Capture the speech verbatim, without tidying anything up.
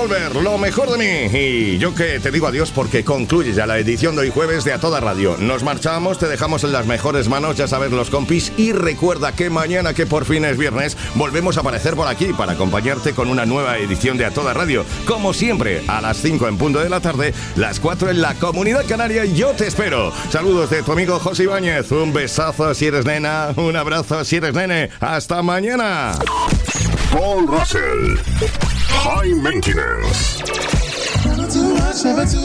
Revolver, lo mejor de mí. Y yo que te digo adiós porque concluye ya la edición de hoy jueves de A Toda Radio. Nos marchamos, te dejamos en las mejores manos, ya sabes, los compis. Y recuerda que mañana, que por fin es viernes, volvemos a aparecer por aquí para acompañarte con una nueva edición de A Toda Radio. Como siempre, a las cinco en punto de la tarde, las cuatro en la Comunidad Canaria. Yo te espero. Saludos de tu amigo José Ibáñez. Un besazo si eres nena, un abrazo si eres nene. Hasta mañana. Paul Russell, High Maintenance.